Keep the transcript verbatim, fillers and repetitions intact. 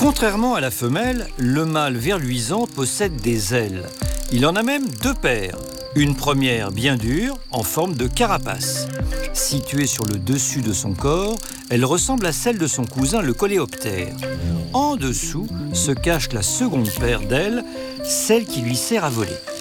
Contrairement à la femelle, le mâle verluisant possède des ailes. Il en a même deux paires. Une première bien dure, en forme de carapace. Située sur le dessus de son corps, elle ressemble à celle de son cousin le coléoptère. En dessous se cache la seconde paire d'ailes, celle qui lui sert à voler.